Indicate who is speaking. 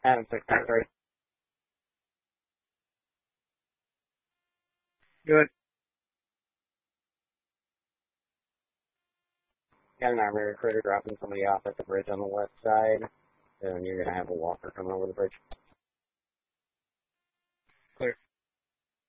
Speaker 1: Adam 693. Good. Got an army recruiter dropping somebody off at the bridge on the west side. And you're going to have a walker coming over the bridge.